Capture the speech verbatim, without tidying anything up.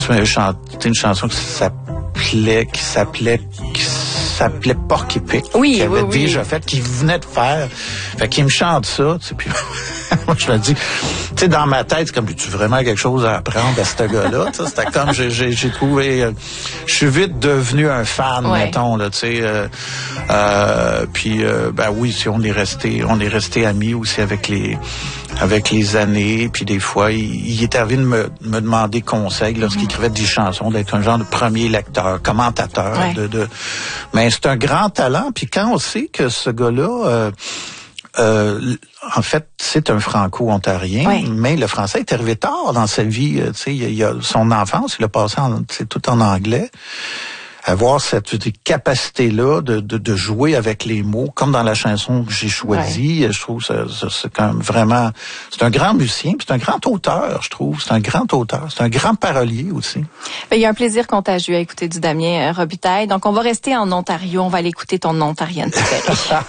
Tu m'avais chanté une chanson qui s'appelait, qui s'appelait, qui s'appelait Porc Épic. Oui, qui avait oui, oui. déjà fait, qui venait de faire. Fait qu'il me chante ça, tu sais, puis moi, je me dis, tu sais, dans ma tête, c'est comme, as-tu vraiment quelque chose à apprendre à ce gars-là? C'était comme, j'ai, j'ai, j'ai trouvé, euh, je suis vite devenu un fan, ouais. mettons, là, tu sais, euh, euh, puis, euh, ben oui, si on est resté, on est resté amis aussi avec les, avec les années, puis des fois, il, il est arrivé de me, me demander conseil lorsqu'il écrivait des chansons, d'être un genre de premier lecteur, commentateur, ouais. de, de, mais c'est un grand talent, puis quand on sait que ce gars-là, euh, Euh, en fait, c'est un franco-ontarien, oui. mais le français est arrivé tard dans sa vie. Tu sais, il, il a son enfance, il a passé en, tout en anglais. Avoir cette capacité-là de, de, de jouer avec les mots, comme dans la chanson que j'ai choisie, ouais. je trouve que c'est, c'est quand même vraiment... C'est un grand musicien, puis c'est un grand auteur, je trouve. C'est un grand auteur, c'est un grand parolier aussi. Ben, il y a un plaisir contagieux à écouter du Damien Robitaille. Donc, on va rester en Ontario, on va aller écouter ton ontarienne préférée.